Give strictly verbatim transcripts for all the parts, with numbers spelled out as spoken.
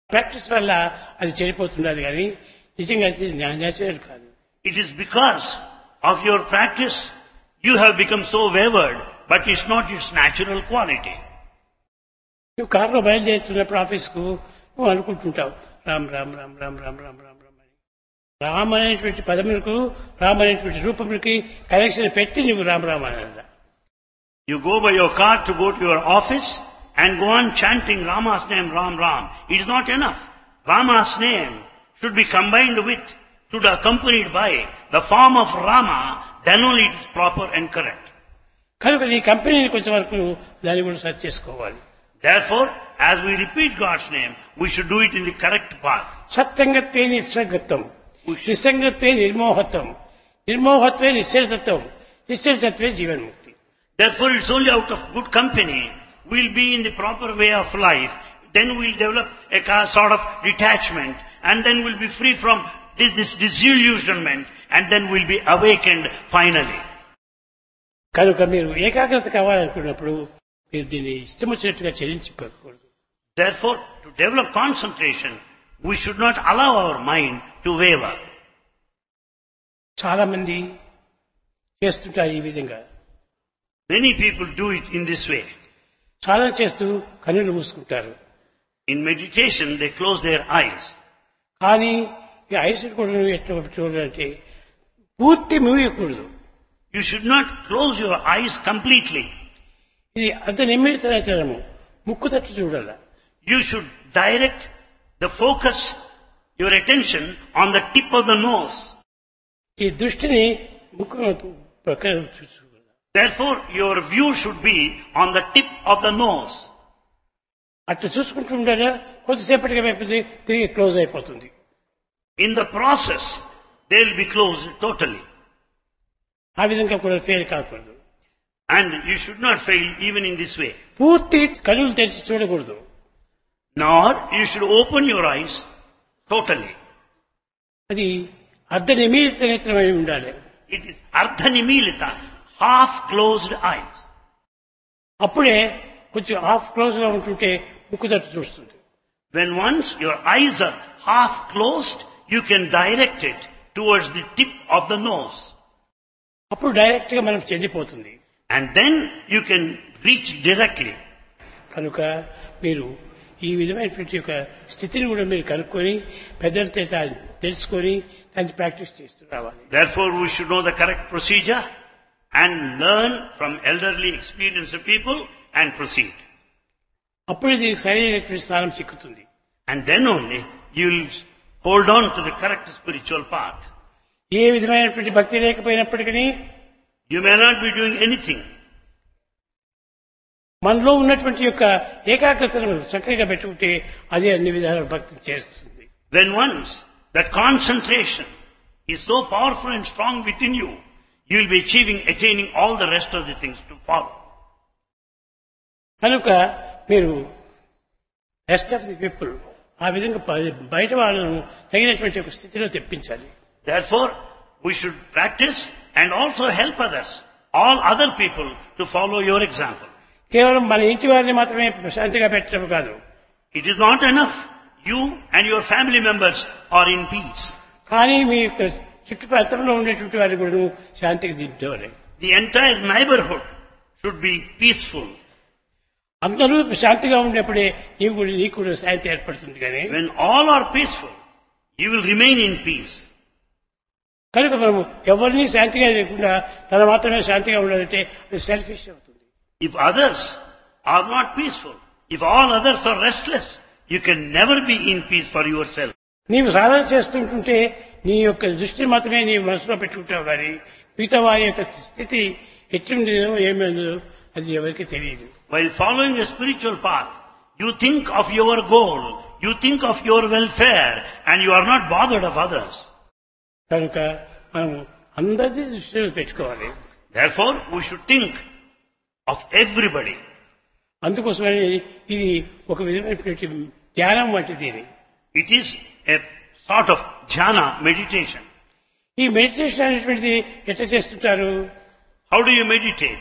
Practice వల్ల అది చెడిపోతున్నది కానీ నిజంగా అది నేచురల్ కాదు. It is because of your practice you have become so wayward, but it's not its natural quality. నువ్వు కారులో బయలుదేరుతున్నప్పుడు ఆఫీస్కు నువ్వు అనుకుంటుంటావు రామ్ రామ్ రామ్ రామ్ రామ్ రామ్ రామ్ రామ్ అని. రామ్ అనేటువంటి పదములకు రామ్ అనేటువంటి రూపములకి కనెక్షన్ పెట్టి నువ్వు రామ్ రామ్ అనాలి. You go by your car to go to your office and go on chanting Rama's name, Ram Ram. It is not enough. Rama's name should be combined with, should be accompanied by the form of Rama, then only it is proper and correct. కనుక నీ కంపెనీని కొంచెం వరకు దాన్ని కూడా search చేసుకోవాలి. Therefore, as we repeat God's name, we should do it in the correct path. సత్సంగత్వే నిస్సంగత్వం, నిస్సంగత్వే నిర్మోహత్వం, నిర్మోహత్వే నిశ్చలతత్వం, నిశ్చలతత్వే జీవన్ముక్తి. Therefore, it's only out of good company we'll be in the proper way of life. Then we'll develop a sort of detachment, and then we'll be free from this, this disillusionment, and then we'll be awakened finally. కనుక మీరు ఏకాగ్రత కావాలనుకున్నప్పుడు మీరు దీన్ని ఇష్టం వచ్చినట్టుగా చెల్లించుకోకూడదు. Therefore, to develop concentration, we should not allow our mind to waver. చాలా మంది చేస్తుంటారు ఈ విధంగా. Many people do it in this way. సాధన చేస్తూ కన్నులు మూసుకుంటారు. In meditation, they close their eyes. కానీ ఈ ఐస్ కూడా ఎట్లా చూడాలంటే పూర్తి మూయకూడదు. You should not close your eyes completely. ఇది అంత నిమిత్తము ముక్కు తట్టు చూడాల. You should direct the focus, your attention on the tip of the nose. ఈ దృష్టిని ముక్కు ప్రక్కన చూసుకోవాలి. Therefore, your view should be on the tip of the nose. అట్లా చూసుకుంటుండగా కొద్దిసేపటికి అయిపోతుంది, తిరిగి క్లోజ్ అయిపోతుంది. In the process, they will be closed totally. ఆ విధంగా కూడా ఫెయిల్ కాకూడదు. And you should not fail even in this way. పూర్తి కళ్ళు తెరిచి చూడకూడదు. Nor you should open your eyes totally. అది అర్ధ నిమిత్త నేత్రమై ఉండాలి. It is ardha nimilita, half closed eyes. అప్పుడే కొంచెం హాఫ్ క్లోజ్ గా ఉంటుంటే ముక్కు తట్టు చూస్తుంది. When once your eyes are half closed, you can direct it towards the tip of the nose. అప్పుడు డైరెక్ట్ గా మనం చెందిపోతుంది. And then you can reach directly. కనుక మీరు ఈ విధమైనటువంటి ఒక స్థితిని కూడా మీరు కనుక్కొని పెద్దలతో తెలుసుకొని దాన్ని ప్రాక్టీస్ చేస్తూ రావాలి. Therefore, we should know the correct procedure and learn from elderly experienced people and proceed. అప్పుడు దీనికి సరైనటువంటి స్థానం చిక్కుతుంది. And then only you will hold on to the correct spiritual path. ఏ విధమైనటువంటి భక్తి లేకపోయినప్పటికీ You may not be doing anything. మనలో ఉన్నటువంటి యొక్క ఏకాగ్రతను చక్కగా పెట్టుకుంటే అదే అన్ని విధాల భక్తి చేస్తుంది. When once that concentration is so powerful and strong within you, you will be achieving, attaining all the rest of the things to follow. కనుక మీరు రెస్ట్ ఆఫ్ ది పీపుల్ ఆ విధంగా బయట వాళ్ళను తగినటువంటి ఒక స్థితిలో తెప్పించాలి. Therefore, we should practice and also help others, all other people, to follow your example. కేవలం మన ఇంటి వారిని మాత్రమే శాంతిగా పెట్టడం కాదు. It is not enough you and your family members are in peace. కానీ మీ యొక్క చుట్టుపక్కల ఉండేటువంటి వారిని కూడా శాంతికి దించాలి. The entire neighborhood should be peaceful. అందరూ శాంతిగా ఉన్నప్పుడే నీవు కూడా నీకు కూడా శాంతి ఏర్పడుతుంది. కానీ When all are peaceful, you will remain in peace. కనుక మనము ఎవరిని శాంతిగా లేకుండా తన మాత్రమే శాంతిగా ఉండాలంటే అది సెల్ఫిష్ అవుతుంది. If others are not peaceful, if all others are restless, you can never be in peace for yourself. నీవు సాధన చేస్తుంటుంటే నీ యొక్క దృష్టిని మాత్రమే నీ మనసులో పెట్టుకుంటావు కానీ మిగతా వారి యొక్క స్థితి ఎట్లుండేదో ఏమైందో అది ఎవరికి తెలియదు. While following a spiritual path, you think of your goal, you think of your welfare, and you are not bothered of others. కనుక మనం అందరిది దృష్టిలో పెట్టుకోవాలి. Therefore, we should think of everybody. అందుకోసమని ఇది ఒక విధమైనటువంటి ధ్యానం వంటిది. It is a sort of dhyana, meditation. ఈ మెడిటేషన్ అనేటువంటిది ఎట్లా చేస్తుంటారు? How do you meditate?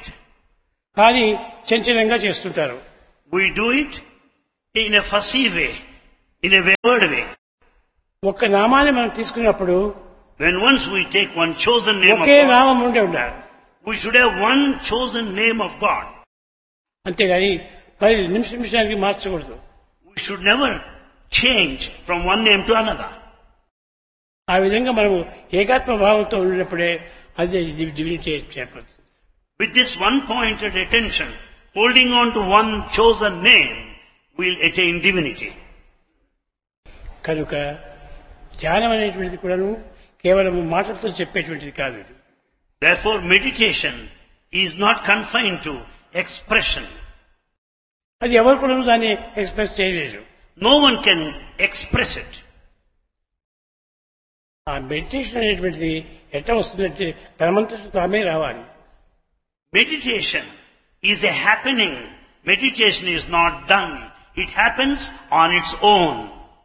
కానీ చంచలంగా చేస్తుంటారు. We do it in a fussy way. in a word way. ఒక్క నామాన్ని మనం తీసుకున్నప్పుడు When once we take one chosen name of okay God, నామం ఉండే ఉండాలి. we should have one chosen name of God. అంతేగాని మరి నిమిష నిమిషానికి మార్చకూడదు. We should never change from one name to another. ఆ విధంగా మనము ఏకాత్మ భావంతో ఉన్నప్పుడే అది డివినిటీ చెప్పచ్చు. With this one-pointed attention, holding on to one chosen name, we'll attain divinity. కనుక ధ్యానం అనేటువంటిది కూడాను కేవలం మాటలతో చెప్పేటువంటిది కాదు. Therefore, meditation is not confined to expression. అది ఎవరు కూడా దాన్ని ఎక్స్ప్రెస్ చేయలేరు. No one can express it. ఆ మెడిటేషన్ అనేటువంటిది ఎట్లా వస్తుందంటే తనమంతట తామే రావాలి. Meditation is a happening. Meditation is not done. It happens on its own.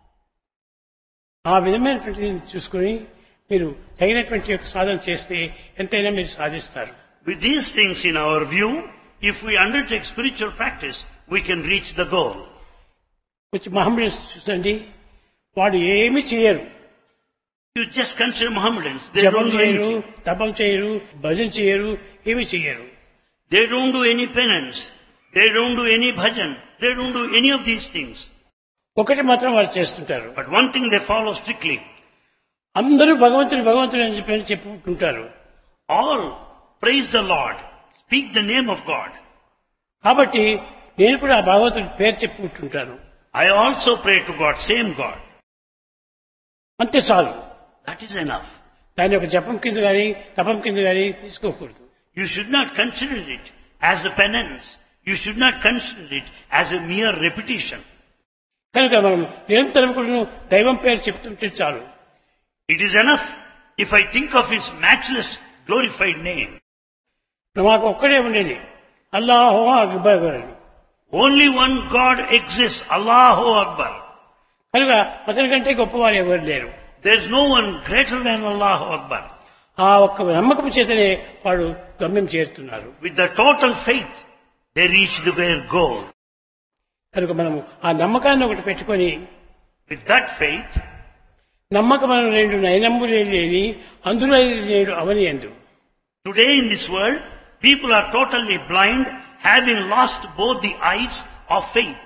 ఆ విధమైనటువంటి చూసుకుని మీరు తగినటువంటి యొక్క సాధన చేస్తే ఎంతైనా మీరు సాధిస్తారు. With these things in our view, if we undertake spiritual practice, we can reach the goal. కొంచెం మహమ్మద్ చూసండి, వాడు ఏమి చేయరు. You just consider Mohammedans. They జపం don't do చేయరు, anything. తపం చేయరు, భజన చేయరు, ఏమి చేయరు. They don't do any penance. They don't do any bhajan. They don't do any of these things. ఒకటి మాత్రం వాళ్ళు చేస్తుంటారు. But one thing they follow strictly. అందరూ భగవంతుడు భగవంతుడు అని చెప్పి చెప్పుకుంటారు. All praise the Lord. Speak the name of God. కాబట్టి నేను కూడా ఆ భగవంతుడి పేరు చెప్పుకుంటుంటాను. I also pray to God, same God. అంతే చాలు. That is enough. దాని ఒక జపం కింద కానీ తపం కింద కానీ తీసుకోకూడదు. You should not consider it as a penance. You should not consider it as a mere repetition. కనుక మనం నిరంతరం కూడా దైవం పేరు చెప్తుంటే చాలు. It is enough if I think of His matchless, glorified name. మాకు ఒక్కడే ఉండేది అల్లాహు అక్బర్ అని. Only one God exists, Allahu Akbar. కనుక అతని కంటే గొప్పవారు ఎవరు లేరు. There is no one greater than Allahu Akbar. ఆ ఒక్క నమ్మకం చేతనే వాడు గమ్యం చేరుతున్నారు. With the total faith, they reach their goal. కనుక మనము ఆ నమ్మకాన్ని ఒకటి పెట్టుకొని, With that faith, నమ్మకం రెండు నయనమ్ములే లేని అందులో లేడు అవని ఎందు. today in this world, people are totally blind, having lost both the eyes of faith.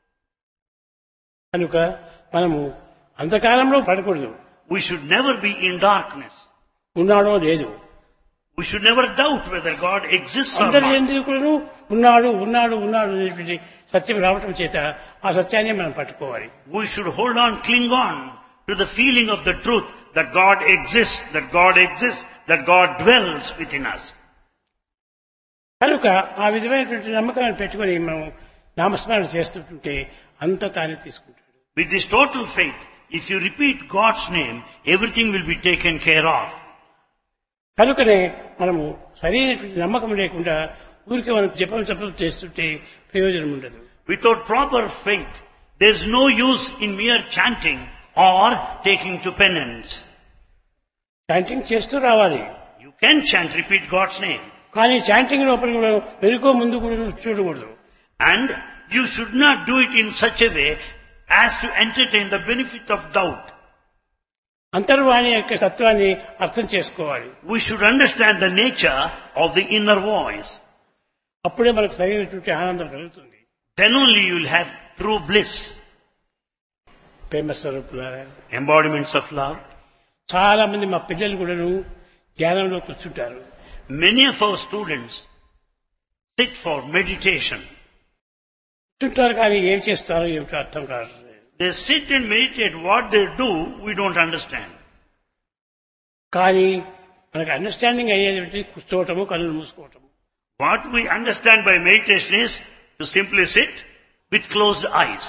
కనుక మనము అంధకారంలో పడకూడదు. We should never be in darkness. ఉన్నాడో లేదు. We should never doubt whether God exists or అందరి not. ఎందుకు ఉన్నాడు ఉన్నాడు ఉన్నాడు అనేటువంటి సత్యం రావటం చేత ఆ సత్యాన్ని మనం పట్టుకోవాలి. We should hold on, cling on to the feeling of the truth that God exists, that God exists, that God dwells within us. కనుక ఆ విధమైనటువంటి నమ్మకాన్ని పెట్టుకొని మనం నామస్మరణ చేస్తుంటే అంత తానే తీసుకుంటాడు. With this total faith, if you repeat God's name, everything will be taken care of. కనుకనే మనము సరైనటువంటి నమ్మకం లేకుండా ఊరికే మనం జపం జపం చేస్తుంటే ప్రయోజనం ఉండదు. Without proper faith, there is no use in mere chanting or taking to penance. Chanting చేస్తూ రావాలి. You can chant, repeat God's name. కానీ చాంటింగ్ లోపల కూడా వెనుకో ముందు కూడా చూడకూడదు. And you should not do it in such a way as to entertain the benefit of doubt. అంతర్వాణి యొక్క తత్వాన్ని అర్థం చేసుకోవాలి. We should understand the nature of the inner voice. అప్పుడే మనకు సరైనటువంటి ఆనందం కలుగుతుంది. Then only you will have true bliss. ప్రేమ స్వరూపులారా, Embodiments of love. చాలా మంది మా పిల్లలు కూడాను ధ్యానంలో కూర్చుంటారు. Many of our students sit for meditation. కూర్చుంటారు కానీ ఏం చేస్తారో ఏమిటో అర్థం కాదు. They sit and meditate. What they do, we don't understand. కానీ మనకు అండర్స్టాండింగ్ అయ్యేది కూర్చోవటము, కళ్ళు మూసుకోవటము. What we understand by meditation is to simply sit with closed eyes.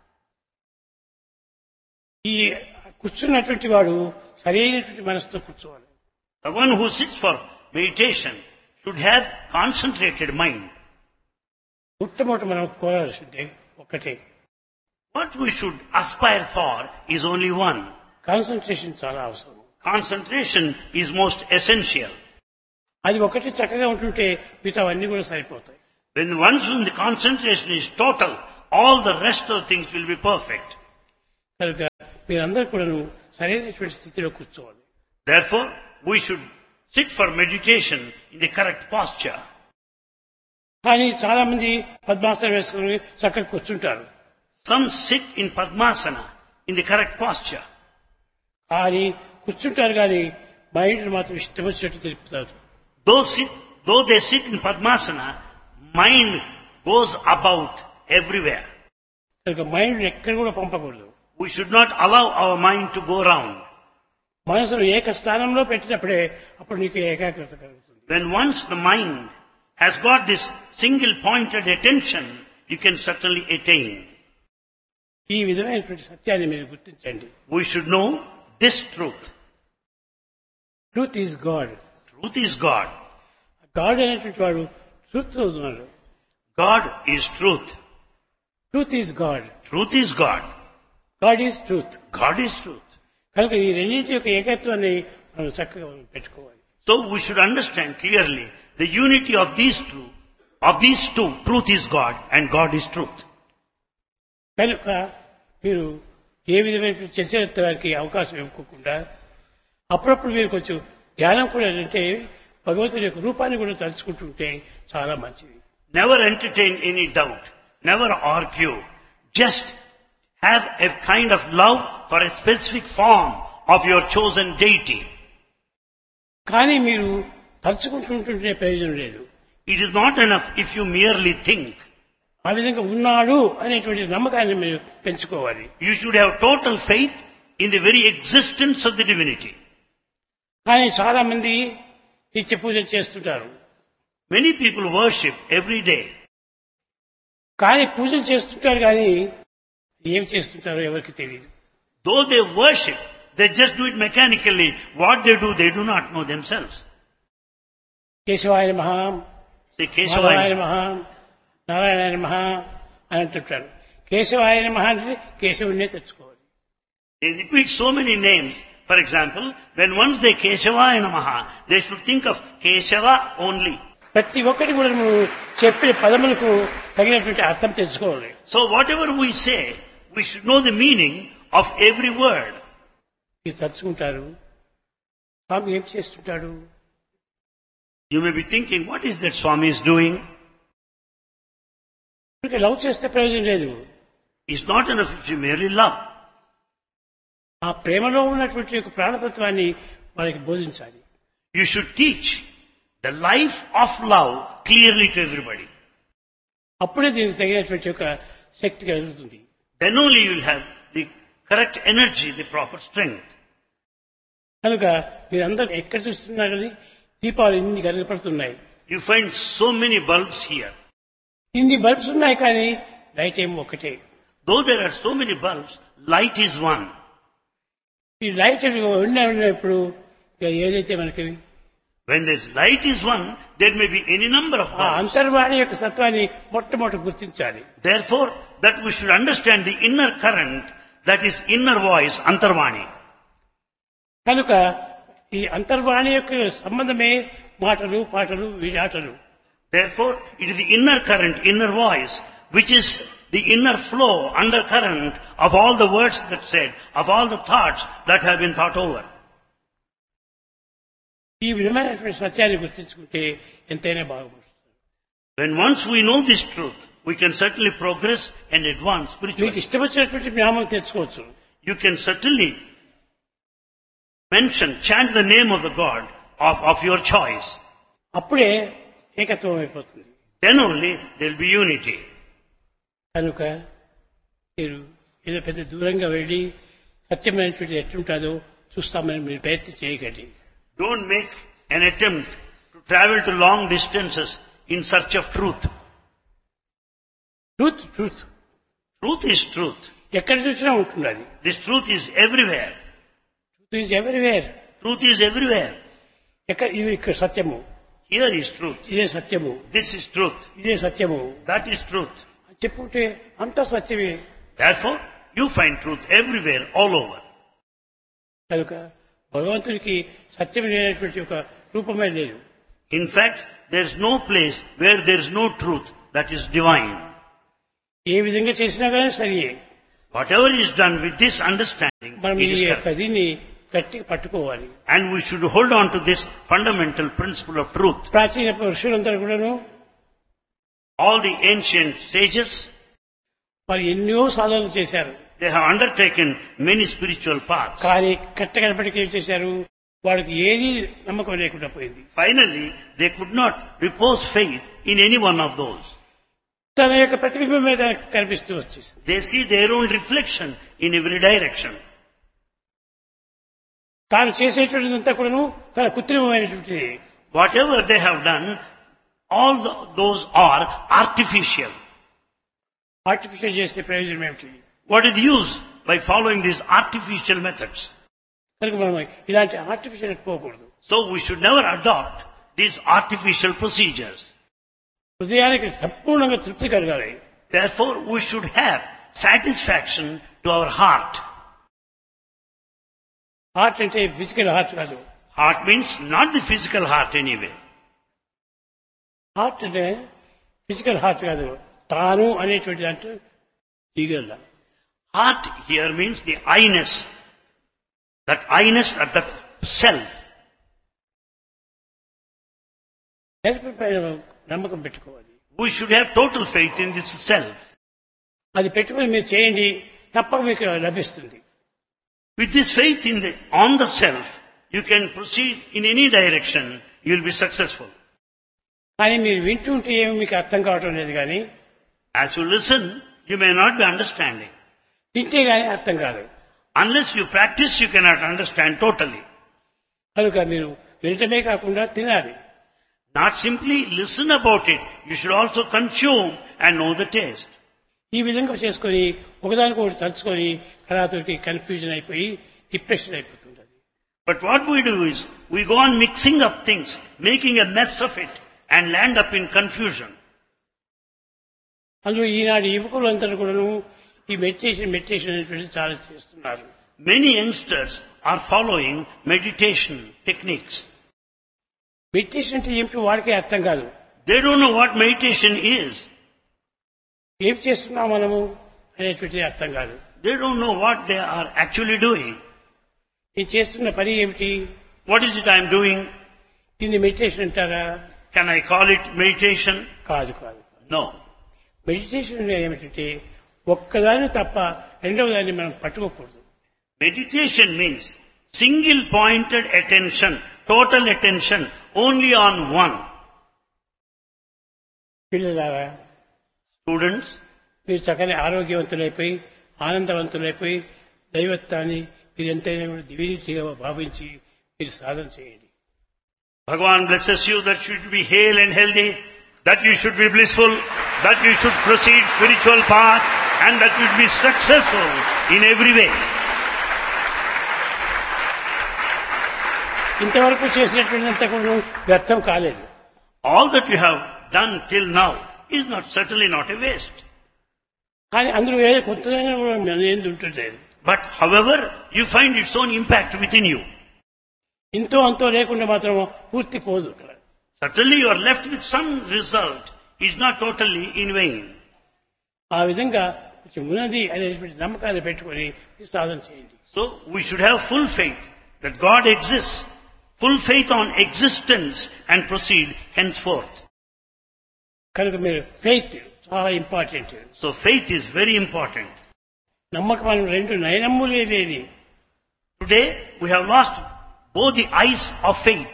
ఈ కూర్చున్నటువంటి వాడు సరైనటువంటి మనసుతో కూర్చోవాలి. The one who sits for meditation should have concentrated mind. మొట్టమొదటి మనం కోరాల్సిందే ఒకటే. What we should aspire for is only one. Concentration చాలా అవసరం. Concentration is most essential. అది ఒకటి చక్కగా ఉంటుంటే మిగతా అన్ని కూడా సరిపోతాయి. When once the concentration is total, all the rest of things will be perfect. కనుక మీరందరూ కూడా సరైనటువంటి స్థితిలో కూర్చోవాలి. Therefore, we should sit for meditation in the correct posture. కానీ చాలా మంది పద్మాసనం వేసుకుని చక్కగా కూర్చుంటారు. Some sit in Padmasana in the correct posture. కానీ కూర్చుంటారు కానీ మైండ్ మాత్రం ఇష్టం వచ్చినట్టు తెలుపుతారు. Though, sit, though they sit in Padmasana, mind goes about everywhere. కనుక మైండ్ ఎక్కడ కూడా పంపకూడదు. We should not allow our mind to go round. మనసును ఏక స్థానంలో పెట్టినప్పుడే అప్పుడు నీకు ఏకాగ్రత కలుగుతుంది. When once the mind has got this single pointed attention, you can certainly attain. ఈ విధమైనటువంటి సత్యాన్ని మీరు గుర్తించండి. We should know this truth. Truth is God. Truth is God. God అనేటువంటి వాడు ట్రూత్ ఉన్నాడు. God is truth. Truth is God. Truth is God. God is truth. God is truth. కనుక ఈ రెండింటి యొక్క ఏకత్వాన్ని మనం చక్కగా పెట్టుకోవాలి. So we should understand clearly the unity of these two, of these two. Truth is God and God is truth. కనుక మీరు ఏ విధమైన చర్చలకి అవకాశం ఇవ్వకుండా అప్పుడప్పుడు మీరు కొంచెం ధ్యానం కూడా అంటే భగవంతుడి యొక్క రూపాన్ని కూడా తలుచుకుంటుంటే చాలా మంచిది. Never entertain any doubt. Never argue. Just have a kind of love for a specific form of your chosen deity. కానీ మీరు తలుచుకుంటుంటే ప్రయోజనం లేదు. It is not enough if you merely think. ఆ విధంగా ఉన్నాడు అనేటువంటి నమ్మకాన్ని మీరు పెంచుకోవాలి. You should have total faith in the very existence of the divinity. కానీ చాలా మంది నిత్య పూజ చేస్తుంటారు. Many people worship every day. కానీ పూజలు చేస్తుంటారు కానీ ఏం చేస్తుంటారో ఎవరికి తెలియదు. Though they worship, they just do it mechanically. What they do, they do not know themselves. కేశవాయ నమః, Say మాధవాయ Keshavaya. నమః, నారాయణాయ నమః అని అంటుంటారు. కేశవాయ నమః అంటే కేశవుడినే తెచ్చుకోవాలి. They repeat so many names. For example, when once they Keshavaya Namaha, they should think of Keshava only. ప్రతి ఒక్కటి కూడా నువ్వు చెప్పిన పదములకు తగినటువంటి అర్థం తెచ్చుకోవాలి. So whatever we say, we should know the meaning of every word. మీరు తలుచుకుంటారు స్వామి ఏం చేస్తుంటాడు. You may be thinking, what is that Swami is doing? Love చేస్తే ప్రయోజనం లేదు. It's not enough if you merely love. ఆ ప్రేమలో ఉన్నటువంటి యొక్క ప్రాణతత్వాన్ని వాళ్ళకి బోధించాలి. You should teach the life of love clearly to everybody. అప్పుడే దీనికి తగినటువంటి యొక్క శక్తి కలుగుతుంది. Then only you will have the correct energy, the proper strength. కనుక మీరందరూ ఎక్కడ చూస్తున్నారు కానీ దీపాలు ఇన్ని కనపడుతున్నాయి. You find so many bulbs here. ఇన్ని బల్బ్స్ ఉన్నాయి కానీ లైట్ ఏమో ఒకటే. Though there are so many bulbs, light is one. ఈ లైట్ ఉన్నప్పుడు ఏదైతే మనకి When this light is one, there may be any number of ఆ bulbs. అంతర్వాణి యొక్క సత్వాన్ని మొట్టమొదటి గుర్తించాలి. Therefore, that we should understand the inner current, that is inner voice, Antarvani. కనుక ఈ అంతర్వాణి యొక్క సంబంధమే మాటలు పాటలు వీడాటలు. Therefore, it is the inner current, inner voice, which is the inner flow, undercurrent of all the words that said, of all the thoughts that have been thought over. ఈ విధమైనటువంటి సత్యాన్ని గుర్తించుకుంటే ఎంతైనా బాగుపడుతుంది. When once we know this truth, we can certainly progress and advance మీకు spiritually. ఇష్టం వచ్చినటువంటి నామం తెచ్చుకోవచ్చు. You can certainly mention, chant the name of the God of, of your choice. అప్పుడే ఏకత్వం అయిపోతుంది. Then only there will be unity. కనుక మీరు ఏదో పెద్ద దూరంగా వెళ్ళి సత్యమైనటువంటి ఎట్లుంటుందో చూస్తామని మీరు ప్రయత్నం చేయకండి. Don't make an attempt to travel to long distances in search of truth. Truth truth Truth is truth. ఎక్కడ చూసినా ఉంటున్నది. This truth is everywhere. Truth is everywhere. Truth is everywhere. ఎక్కడ ఇవి ఇక్కడ సత్యము, Here is truth. ఇదే సత్యము, This is truth. ఇదే సత్యము That is truth. అని చెప్పుకుంటే అంతా సత్యమే. Therefore, you find truth everywhere, all over. కనుక భగవంతుడికి సత్యం లేనటువంటి ఒక రూపమే లేదు. In fact, there is no place where there is no truth that is divine. ఏ విధంగా చేసినా కానీ సరియే. Whatever is done with this understanding, మనం it ఈ is యొక్క correct. దీన్ని గట్టిగా పట్టుకోవాలి. And we should hold on to this fundamental principle of truth. ప్రాచీన ఋషులందరూ కూడాను All the ancient sages, వారు ఎన్నో సాధనలు చేశారు. they have undertaken many spiritual paths. కానీ కట్టగడపటికి ఏం చేశారు, వాడికి ఏది నమ్మకం లేకుండా పోయింది. Finally, they could not repose faith in any one of those. తన యొక్క ప్రతిబింబం మీద కనిపిస్తూ వచ్చేసింది. They see their own reflection in every direction. తాను చేసేటువంటిదంతా కూడాను తన కృత్రిమమైనటువంటిది. Whatever they have done, all the, those are artificial. Artificial చేస్తే ప్రయోజనం ఏమిటి? What is the use by following these artificial methods? కనుక మనం ఇలాంటి ఆర్టిఫిషియల్ పోకూడదు. So we should never adopt these artificial procedures. హృదయానికి సంపూర్ణంగా తృప్తి కలగాలి. Therefore, we should have satisfaction to our heart. Heart అంటే ఫిజికల్ హార్ట్ కాదు. Heart means not the physical heart anyway. Heart అంటే ఫిజికల్ హార్ట్ కాదు, తాను అనేటువంటి దాంట్లో దిగల. Heart here means the I-ness. That I-ness at that self. Self పైన నమ్మకం పెట్టుకోవాలి. We should have total faith in this self. అది పెట్టుకుని మీరు చేయండి, తప్పక మీకు లభిస్తుంది. With this faith in the, on the self, you can proceed in any direction, you will be successful. కానీ మీరు వింటుంటే ఏమి మీకు అర్థం కావటం లేదు, కానీ As you listen, you may not be understanding. తింటే కానీ అర్థం కాదు. Unless you practice, you cannot understand totally. కనుక మీరు వినటమే కాకుండా తినాలి. Not simply listen about it, you should also consume and know the taste. ఈ విధంగా చేసుకొని ఒకదానికి ఒకటి తలుచుకొని కళాతుడికి కన్ఫ్యూజన్ అయిపోయి డిప్రెషన్ అయిపోతుంది. But what we do is, we go on mixing up things, making a mess of it, and land up in confusion. అందులో ఈనాడు యువకులందరూ కూడాను ఈ మెడిటేషన్ మెడిటేషన్ అనేటువంటి చాలా చేస్తున్నారు. Many youngsters are following meditation techniques. Meditation అంటే ఏమిటో వాడికే అర్థం కాదు. They don't know what meditation is. ఏం చేస్తున్నాం మనము అనేటువంటిది అర్థం కాదు. They don't know what they are actually doing. నేను చేస్తున్న పని ఏమిటి, What is it I am doing? దీన్ని మెడిటేషన్ అంటారా? Can I call it meditation? కాదు కాదు. No. మెడిటేషన్ ఏమిటంటే ఒక్కదాన్ని తప్ప రెండవ దాన్ని మనం పట్టుకోకూడదు. Meditation means single pointed attention, total attention only on one. పిల్లలారా, Students, మీరు చక్కని ఆరోగ్యవంతులైపోయి ఆనందవంతులైపోయి దైవత్వాన్ని మీరు ఎంతైనా దివ్యరీతిగా భావించి మీరు సాధన చేయండి. Bhagavan blesses you that you should be hale and healthy, that you should be blissful, that you should proceed spiritual path, and that you should be successful in every way. ఇంతవరకు చేసినటువంటిదంతా కూడా వ్యర్థం కాలేదు. All that you have done till now is not certainly not a waste. కానీ అందులో ఏదో కొత్తదైనా కూడా ఏంది ఉంటుంది. But however, you find its own impact within you. ఇంతో అంతో లేకుండా మాత్రం పూర్తి పోదు. Certainly you are left with some result. It's not totally in vain. ఆ విధంగా కొంచెం ఉన్నది అనేటువంటి నమ్మకాన్ని పెట్టుకొని సాధన చేయండి. So we should have full faith that God exists, full faith on existence, and proceed henceforth. కనుక మీరు ఫెయిత్ చాలా important. So faith is very important. నమ్మకం మనం రెండు నయనమ్ములే లేని. Today we have lost both the eyes of faith.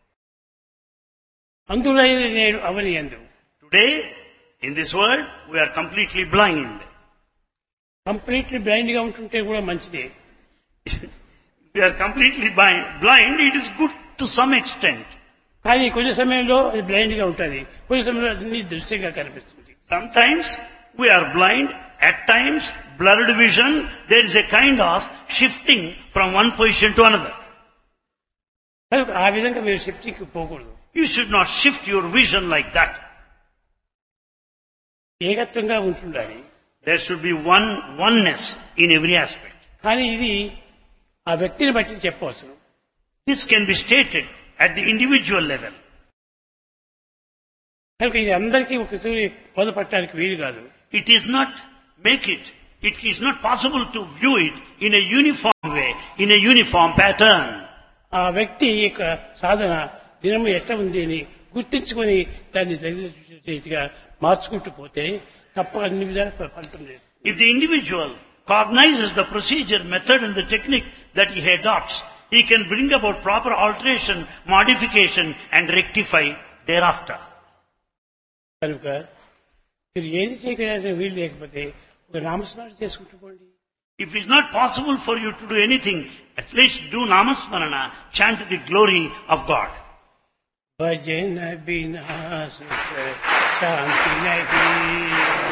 అందులైన నేడు అవని యందు. Today in this world we are completely blind. Completely blind గా ఉంటుంటే కూడా మంచిదే. We are completely blind. Blind, it is good to some extent. కానీ కొన్ని సమయంలో అది బ్లైండ్ గా ఉంటుంది, కొన్ని సమయంలో అది దృశ్యంగా కనిపిస్తుంది. Sometimes we are blind, at times blurred vision, there is a kind of shifting from one position to another. కనుక ఆ విధంగా మీరు షిఫ్టింగ్ పోకూడదు. You should not shift your vision like that. ఏకత్వంగా ఉంటుండాలి. There should be one oneness in every aspect. కానీ ఇది ఆ వ్యక్తిని బట్టి చెప్పవచ్చు. This can be stated at the individual level. కనుక ఇది అందరికీ ఒకసారి బోధపడటానికి వీలు కాదు. It is not make it It is not possible to view it in a uniform way, in a uniform pattern. ఆ వ్యక్తి యొక్క సాధన దినము ఎట్లా ఉంది అని గుర్తించుకొని దాన్ని తగిన రీతిగా మార్చుకుంటూ పోతే తప్ప అన్ని విధాలు ఫలితం లేదు. If the individual cognizes the procedure, method and the technique that he adopts, he can bring about proper alteration, modification and rectify thereafter. కనుక మీరు ఏది చేయగలిగిన వీలు లేకపోతే ఒక నామస్మరణ చేసుకుంటూ పోండి. If it's not possible for you to do anything, at least do Namasmarana, chant the glory of God. भजन बिना सुख शांति नहीं.